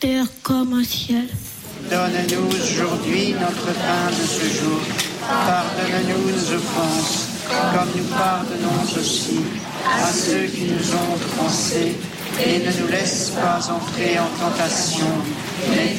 terre comme au ciel. Donne-nous aujourd'hui notre pain de ce jour. Pardonne-nous nos offenses, comme nous pardonnons aussi à ceux qui nous ont offensés. Et ne nous laisse pas entrer en tentation, mais